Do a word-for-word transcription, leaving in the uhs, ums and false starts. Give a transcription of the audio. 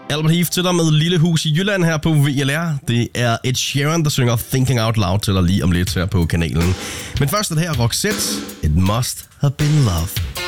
Albert Heath til dig med Lille Hus i Jylland her på V L R. Det er Ed Sheeran, der synger Thinking Out Loud til dig lige om lidt her på kanalen. Men først er det her Roxette. It must have been love.